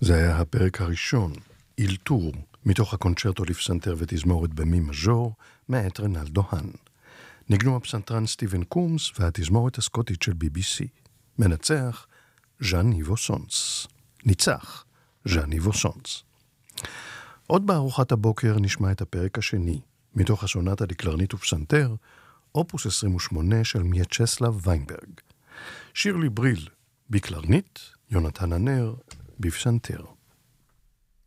זה היה הפרק הראשון, אילתור, מתוך הקונצ'רטו לפסנתר ותזמורת במי מז'ור, מאת רנלדו האן. ניגנו הפסנתרן סטיבן קומס והתזמורת הסקוטית של BBC. מנצח, ז'אן ניבו סונס. ניצח, ז'אן ניבו סונס. עוד בארוחת הבוקר נשמע את הפרק השני, מתוך הסונטה לקלרנית ופסנתר, אופוס 28 של מיאצ'סלב ויינברג. שירלי בריל בקלרנית, יונתן הנר בפסנתר.